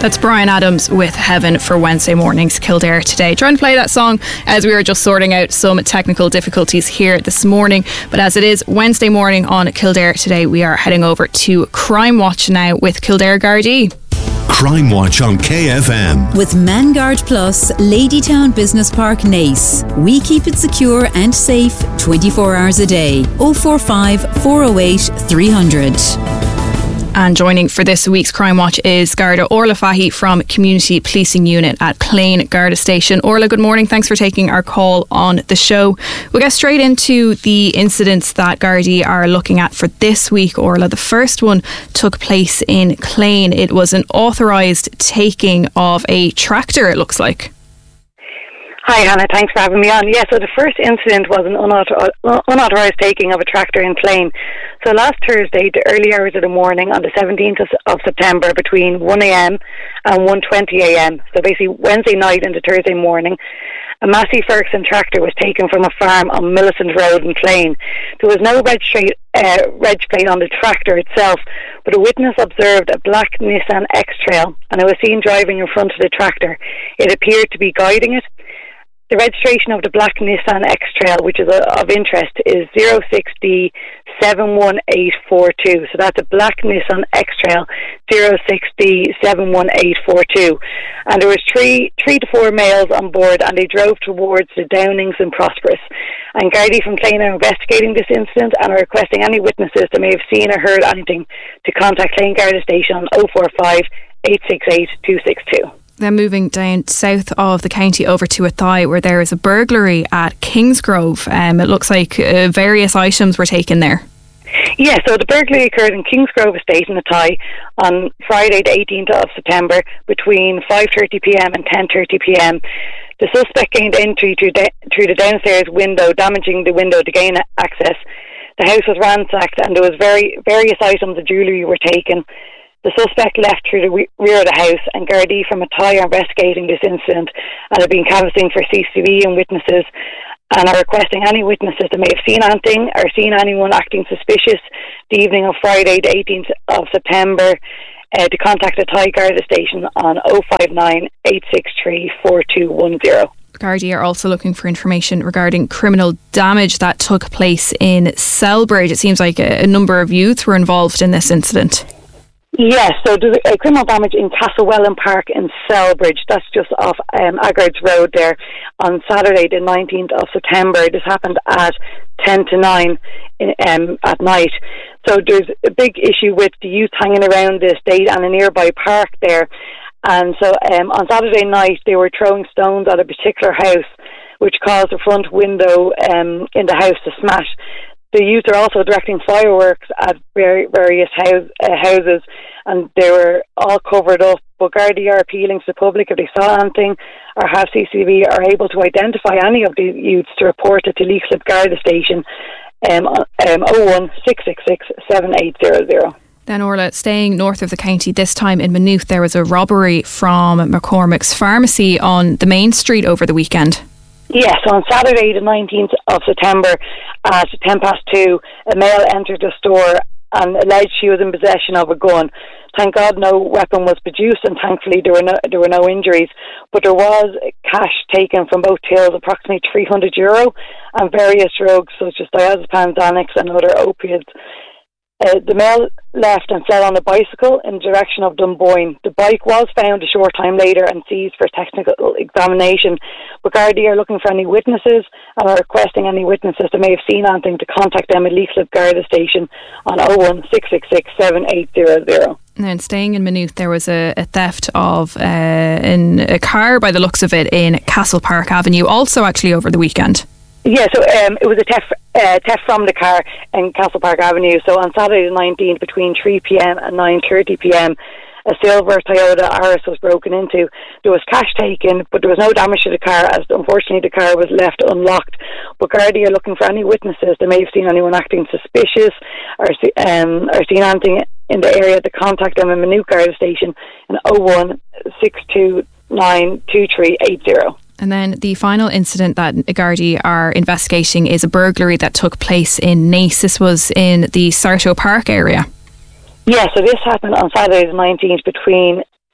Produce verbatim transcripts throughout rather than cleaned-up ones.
That's Bryan Adams with Heaven for Wednesday morning's Kildare Today. Trying to play that song as we were just sorting out some technical difficulties here this morning. But as it is Wednesday morning on Kildare Today, we are heading over to Crime Watch now with Kildare Gardaí. Crime Watch on K F M. With Manguard Plus, Ladytown Business Park, Naas. We keep it secure and safe twenty-four hours a day. oh four five, four oh eight, three hundred. And joining for this week's Crime Watch is Garda Orla Fahy from Community Policing Unit at Clane Garda Station. Orla, good morning. Thanks for taking our call on the show. We'll get straight into the incidents that Gardaí are looking at for this week, Orla. The first one took place in Clane. It was an authorised taking of a tractor, it looks like. Hi Hannah, thanks for having me on. Yeah, so the first incident was an unauthor- unauthorised taking of a tractor in Clane. So last Thursday, the early hours of the morning on the seventeenth of September between one a.m. and one twenty a.m, so basically Wednesday night into Thursday morning, a Massey Ferguson tractor was taken from a farm on Millicent Road in Clane. There was no reg, tra- uh, reg plate on the tractor itself, but a witness observed a black Nissan X-Trail and it was seen driving in front of the tractor. It appeared to be guiding it. The registration of the black Nissan X-Trail, which is uh, of interest, is zero six D seven one eight four two. So that's a black Nissan X-Trail, zero six D seven one eight four two. And there was three, three to four males on board, and they drove towards the Downings and Prosperous. And Gardaí from Clane are investigating this incident and are requesting any witnesses that may have seen or heard anything to contact Clane Garda Station on oh four five, eight six eight, two six two. Then moving down south of the county over to Athy, where there is a burglary at Kingsgrove. Um, it looks like uh, various items were taken there. Yeah, so the burglary occurred in Kingsgrove Estate in Athy on Friday the eighteenth of September between five thirty p.m. and ten thirty p.m. The suspect gained entry through the, through the downstairs window, damaging the window to gain access. The house was ransacked and there was very various items of jewellery were taken. The suspect left through the rear of the house, and Gardaí from Athy are investigating this incident and have been canvassing for C C T V and witnesses and are requesting any witnesses that may have seen anything or seen anyone acting suspicious the evening of Friday the eighteenth of September uh, to contact Athy Garda Station on oh five nine, eight six three, four two one zero. Gardaí are also looking for information regarding criminal damage that took place in Selbridge. It seems like a, a number of youths were involved in this incident. Yes, so there's a criminal damage in Castlewellan Park in Selbridge. That's just off um, Aggards Road there on Saturday the nineteenth of September. This happened at ten to nine in, um, at night. So there's a big issue with the youth hanging around the estate and a nearby park there. And so um, on Saturday night they were throwing stones at a particular house, which caused the front window um, in the house to smash. The youth are also directing fireworks at various house, uh, houses, and they were all covered up. But Gardaí are appealing to the public if they saw anything or have C C T V are able to identify any of the youths to report it to Leixlip Garda Station um, um, oh one, six six six, seven eight zero zero. Then Orla, staying north of the county, this time in Maynooth, there was a robbery from McCormick's Pharmacy on the main street over the weekend. Yes, on Saturday the nineteenth of September at ten past two, a male entered the store and alleged she was in possession of a gun. Thank God no weapon was produced and thankfully there were no, there were no injuries, but there was cash taken from both tills, approximately three hundred euro, and various drugs such as diazepam, Xanax and other opiates. Uh, the male left and fled on a bicycle in the direction of Dunboyne. The bike was found a short time later and seized for technical examination. But Gardaí are looking for any witnesses and are requesting any witnesses that may have seen anything to contact them at Leixlip Garda Station on oh one, six six six, seven eight zero zero. And then staying in Maynooth, there was a, a theft of uh, in a car, by the looks of it, in Castle Park Avenue, also actually over the weekend. Yeah, so um, it was a theft, uh, theft from the car in Castle Park Avenue. So on Saturday the nineteenth between three p.m. and nine thirty p.m, a silver Toyota Aris was broken into. There was cash taken, but there was no damage to the car, as unfortunately the car was left unlocked. But Gardaí are looking for any witnesses that may have seen anyone acting suspicious or, um, or seen anything in the area to contact them in Maynooth Garda Station in oh one, six two nine, two three eight zero. And then the final incident that Gardaí are investigating is a burglary that took place in Naas. This was in the Sarto Park area. Yeah, so this happened on Saturday the nineteenth between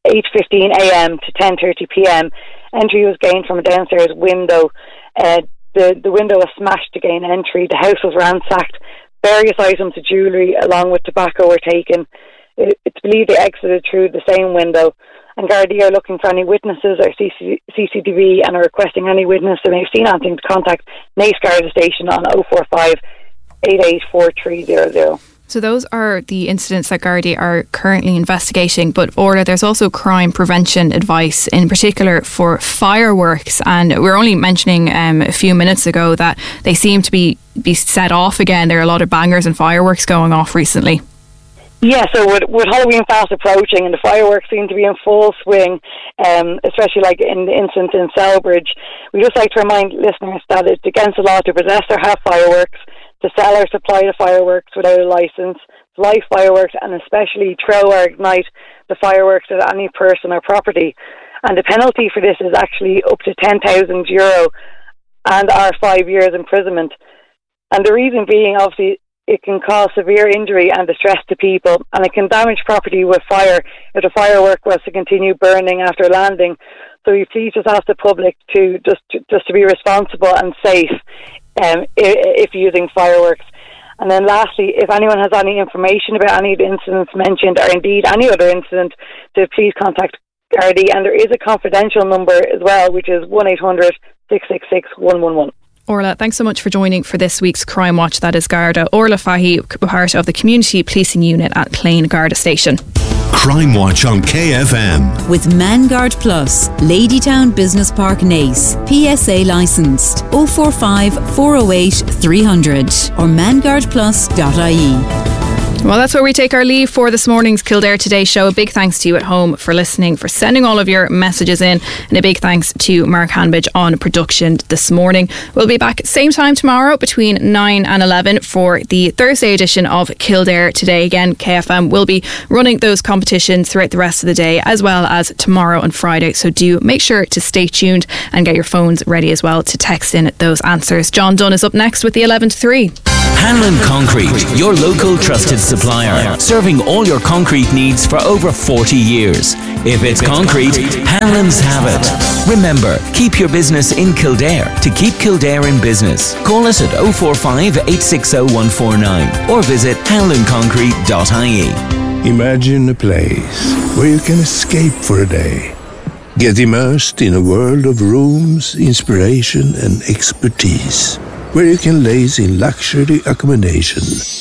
eight fifteen a.m. to ten thirty p.m. Entry was gained from a downstairs window. Uh, the, the window was smashed to gain entry. The house was ransacked. Various items of jewellery along with tobacco were taken. It, it's believed they exited through the same window. And Gardaí are looking for any witnesses or C C T V and are requesting any witness who may have seen anything to contact Naas Garda Station on oh four five, eight eight four three zero zero. So those are the incidents that Gardaí are currently investigating. But Orla, there's also crime prevention advice, in particular for fireworks. And we were only mentioning um, a few minutes ago that they seem to be, be set off again. There are a lot of bangers and fireworks going off recently. Yeah, so with, with Halloween fast approaching and the fireworks seem to be in full swing, um, especially like in the incident in Selbridge, we just like to remind listeners that it's against the law to possess or have fireworks, to sell or supply the fireworks without a licence, to light fireworks, and especially throw or ignite the fireworks at any person or property. And the penalty for this is actually up to ten thousand euro and or five years imprisonment. And the reason being, obviously, it can cause severe injury and distress to people, and it can damage property with fire if the firework was to continue burning after landing. So we please just ask the public to just to, just to be responsible and safe um, if, if using fireworks. And then lastly, if anyone has any information about any of the incidents mentioned, or indeed any other incident, to please contact Gardaí. And there is a confidential number as well, which is one eight hundred, six six six, one one one. Orla, thanks so much for joining for this week's Crime Watch. That is Garda. Orla Fahy, part of the Community Policing Unit at Clane Garda Station. Crime Watch on K F M. With Manguard Plus, Ladytown Business Park, Naas. P S A licensed. oh four five, four oh eight, three hundred or manguard plus dot I E. Well, that's where we take our leave for this morning's Kildare Today show. A big thanks to you at home for listening, for sending all of your messages in, and a big thanks to Mark Hanbidge on production this morning. We'll be back same time tomorrow between nine and eleven for the Thursday edition of Kildare Today. Again, K F M will be running those competitions throughout the rest of the day, as well as tomorrow and Friday. So do make sure to stay tuned and get your phones ready as well to text in those answers. John Dunn is up next with the eleven to three. Hanlon Concrete, your local trusted supplier, serving all your concrete needs for over forty years. If it's concrete, Hanlon's have it. Remember, keep your business in Kildare to keep Kildare in business. Call us at oh four five, eight six oh, one four nine or visit hanlon concrete dot I E. Imagine a place where you can escape for a day. Get immersed in a world of rooms, inspiration and expertise, where you can laze in luxury accommodation.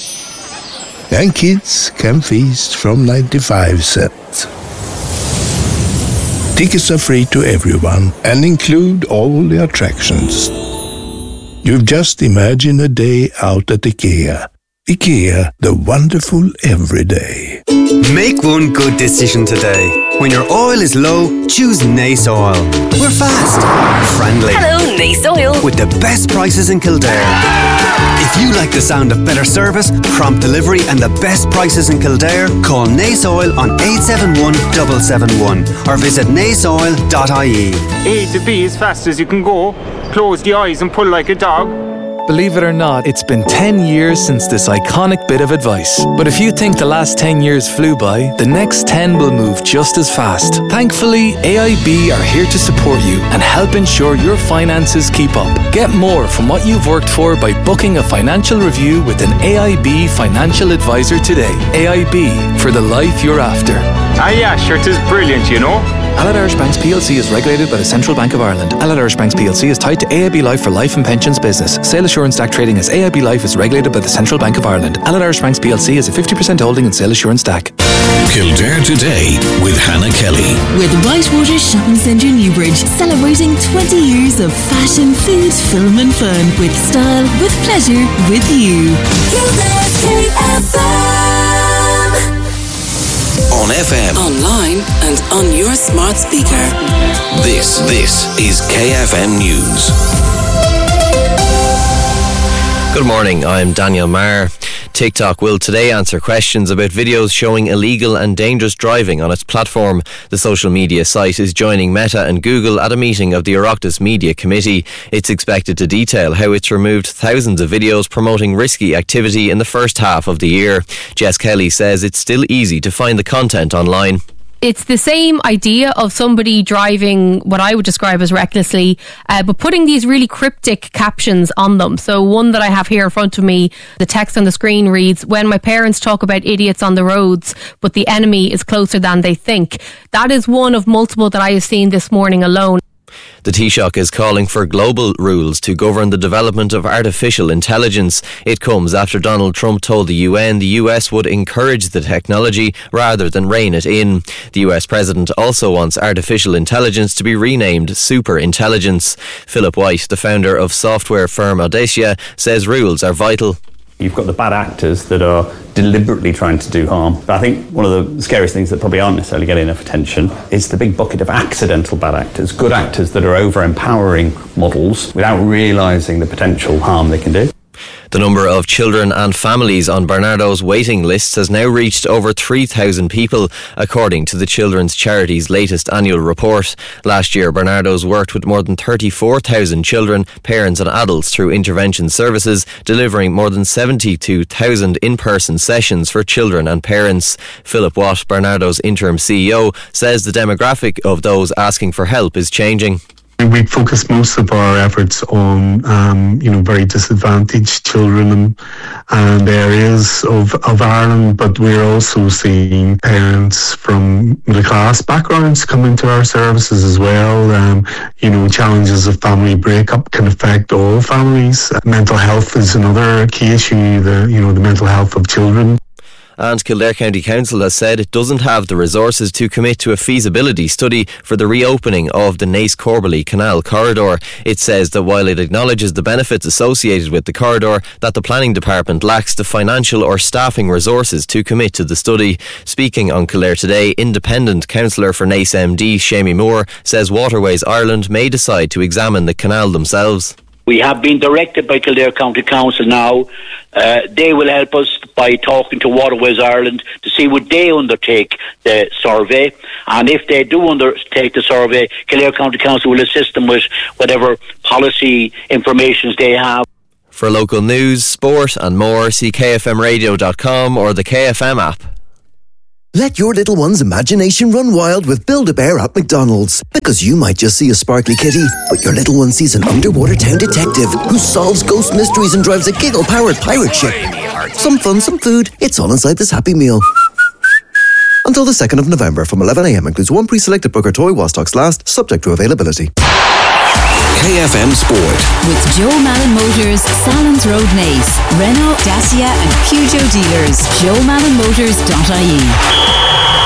And kids can feast from ninety-five cents. Tickets are free to everyone and include all the attractions. You've just imagined a day out at IKEA. IKEA, the wonderful everyday. Make one good decision today. When your oil is low, choose Naas Oil. We're fast, friendly. Hello, Naas Oil. With the best prices in Kildare. If you like the sound of better service, prompt delivery and the best prices in Kildare, call Naas Oil on eight seven one, seven seven one or visit naas oil dot I E. A to B as fast as you can go. Close the eyes and pull like a dog. Believe it or not, it's been ten years since this iconic bit of advice. But if you think the last ten years flew by, the next ten will move just as fast. Thankfully, A I B are here to support you and help ensure your finances keep up. Get more from what you've worked for by booking a financial review with an A I B financial advisor today. A I B, for the life you're after. Ah yeah, sure, it is brilliant, you know. Allied Irish Banks P L C is regulated by the Central Bank of Ireland. Allied Irish Banks P L C is tied to A I B Life for life and pensions business. Sale Assurance D A C trading as A I B Life is regulated by the Central Bank of Ireland. Allied Irish Banks P L C is a fifty percent holding in Sale Assurance D A C. Kildare Today with Hannah Kelly. With Whitewater Shopping Centre Newbridge, celebrating twenty years of fashion, food, film and fun. With style, with pleasure, with you. Kildare K F M. On F M, online and on your smart speaker. This, this is K F M News. Good morning, I'm Daniel Marr. TikTok will today answer questions about videos showing illegal and dangerous driving on its platform. The social media site is joining Meta and Google at a meeting of the Oireachtas Media Committee. It's expected to detail how it's removed thousands of videos promoting risky activity in the first half of the year. Jess Kelly says it's still easy to find the content online. it's the same idea of somebody driving what I would describe as recklessly, uh, but putting these really cryptic captions on them. So one that I have here in front of me, the text on the screen reads, "When my parents talk about idiots on the roads, but the enemy is closer than they think." That is one of multiple that I have seen this morning alone. The Taoiseach is calling for global rules to govern the development of artificial intelligence. It comes after Donald Trump told the U N the U S would encourage the technology rather than rein it in. The U S President also wants artificial intelligence to be renamed superintelligence. Philip White, the founder of software firm Audacia, says rules are vital. You've got the bad actors that are deliberately trying to do harm. But I think one of the scariest things that probably aren't necessarily getting enough attention is the big bucket of accidental bad actors, good actors that are over-empowering models without realising the potential harm they can do. The number of children and families on Barnardo's waiting lists has now reached over three thousand people, according to the Children's Charity's latest annual report. Last year, Barnardo's worked with more than thirty-four thousand children, parents and adults through intervention services, delivering more than seventy-two thousand in-person sessions for children and parents. Philip Watt, Barnardo's interim C E O, says the demographic of those asking for help is changing. We focus most of our efforts on, um, you know, very disadvantaged children and, and areas of, of Ireland, but we're also seeing parents from middle class backgrounds come into our services as well. Um, you know, challenges of family breakup can affect all families. Mental health is another key issue, the, you know, the mental health of children. And Kildare County Council has said it doesn't have the resources to commit to a feasibility study for the reopening of the Naas-Corbally Canal corridor. It says that while it acknowledges the benefits associated with the corridor, that the planning department lacks the financial or staffing resources to commit to the study. Speaking on Kildare Today, independent councillor for Naas M D Shamie Moore says Waterways Ireland may decide to examine the canal themselves. We have been directed by Kildare County Council now. Uh, they will help us by talking to Waterways Ireland to see would they undertake the survey. And if they do undertake the survey, Kildare County Council will assist them with whatever policy information they have. For local news, sport and more, see k f m radio dot com or the K F M app. Let your little one's imagination run wild with Build-A-Bear at McDonald's. Because you might just see a sparkly kitty, but your little one sees an underwater town detective who solves ghost mysteries and drives a giggle-powered pirate ship. Some fun, some food. It's all inside this Happy Meal. Until the second of November from eleven a m includes one pre-selected Booker toy while stocks last, subject to availability. K F M Sport. With Joe Malin Motors, Salons Road Naas, Renault, Dacia and Peugeot dealers. joe malin motors dot I E.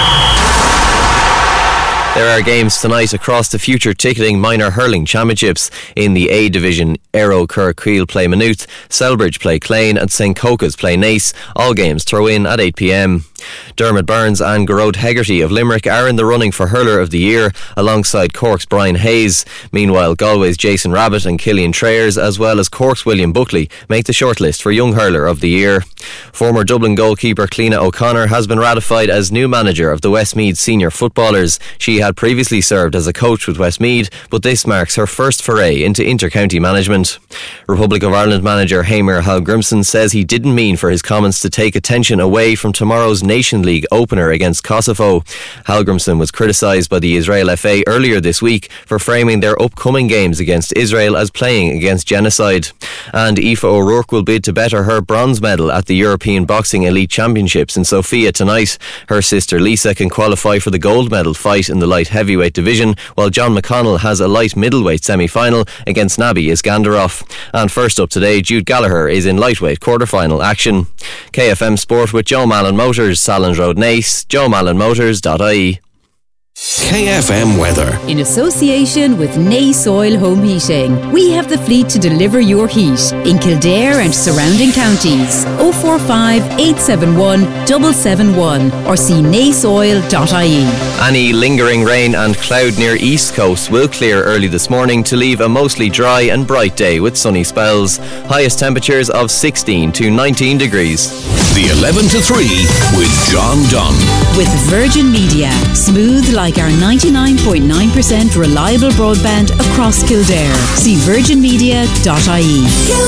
There are games tonight across the Future Ticketing Minor Hurling Championships. In the A Division, Aero Kirkeel play Maynooth, Selbridge play Clane and Saint Cocas play Naas. All games throw in at eight p m. Dermot Burns and Garrod Hegarty of Limerick are in the running for Hurler of the Year alongside Cork's Brian Hayes. Meanwhile, Galway's Jason Rabbit and Killian Trayers, as well as Cork's William Buckley, make the shortlist for Young Hurler of the Year. Former Dublin goalkeeper Cleena O'Connor has been ratified as new manager of the Westmeath senior footballers. She had previously served as a coach with Westmeath, but this marks her first foray into inter-county management. Republic of Ireland manager Heimir Hallgrimsson says he didn't mean for his comments to take attention away from tomorrow's Nation League opener against Kosovo. Hallgrimsson was criticised by the Israel F A earlier this week for framing their upcoming games against Israel as playing against genocide. And Aoife O'Rourke will bid to better her bronze medal at the European Boxing Elite Championships in Sofia tonight. Her sister Lisa can qualify for the gold medal fight in the light heavyweight division, while John McConnell has a light middleweight semi-final against Nabi Iskandarov. And first up today, Jude Gallagher is in lightweight quarter-final action. K F M Sport with Joe Malin Motors, Salons Road Naas, joe malin motors dot I E. K F M weather. In association with Naas Oil Home Heating, we have the fleet to deliver your heat in Kildare and surrounding counties. oh four five, eight seven one, seven seven one or see naas oil dot I E. Any lingering rain and cloud near East Coast will clear early this morning to leave a mostly dry and bright day with sunny spells. Highest temperatures of sixteen to nineteen degrees. The eleven to three with John Dunn. With Virgin Media, smooth like our ninety-nine point nine percent reliable broadband across Kildare. See virgin media dot I E.